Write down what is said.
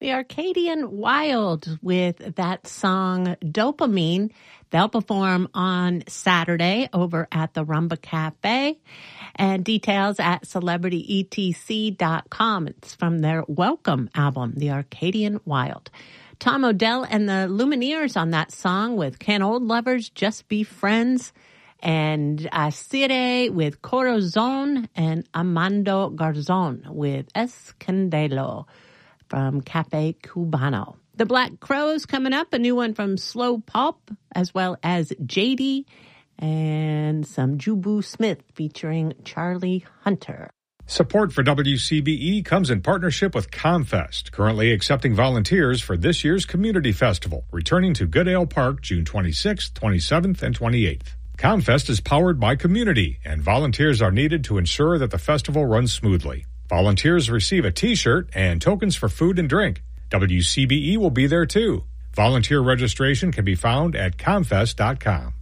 the Arcadian Wild with that song Dopamine. They'll perform on Saturday over at the Rumba Cafe. And details at celebrityetc.com. It's from their Welcome album, The Arcadian Wild. Tom Odell and the Lumineers on that song with Can Old Lovers Just Be Friends? And Asire with Corazon and Amando Garzon with Escandelo from Cafe Cubano. The Black Crowes coming up, a new one from Slow Pulp, as well as JD and some Jubu Smith featuring Charlie Hunter. Support for WCBE comes in partnership with ComFest, currently accepting volunteers for this year's Community Festival, returning to Goodale Park June 26th, 27th, and 28th. ComFest is powered by community, and volunteers are needed to ensure that the festival runs smoothly. Volunteers receive a T-shirt and tokens for food and drink. WCBE will be there too. Volunteer registration can be found at comfest.com.